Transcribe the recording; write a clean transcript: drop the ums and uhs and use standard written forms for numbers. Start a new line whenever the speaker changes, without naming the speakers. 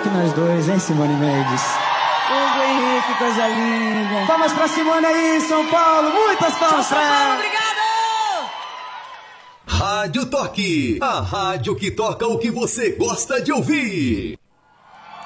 que nós dois, hein, Simone Mendes?
Hugo Henrique, coisa linda.
Palmas pra Simone aí, São Paulo. Muitas palmas pra ela.
Obrigado!
Rádio Toque, a rádio que toca o que você gosta de ouvir.